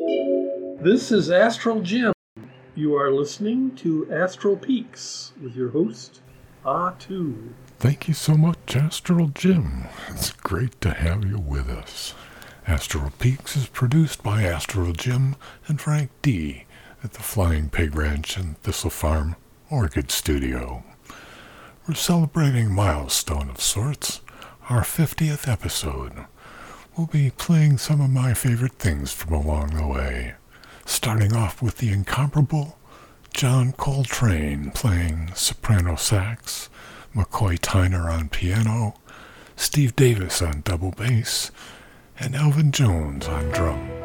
This is Astral Jim. You are listening to Astral Peaks with your host, A2. Thank you so much, Astral Jim. It's great to have you with us. Astral Peaks is produced by Astral Jim and Frank D. at the Flying Pig Ranch and Thistle Farm Orchid Studio. We're celebrating a milestone of sorts, our 50th episode. We'll be playing some of my favorite things from along the way, starting off with the incomparable John Coltrane playing soprano sax, McCoy Tyner on piano, Steve Davis on double bass, and Elvin Jones on drums.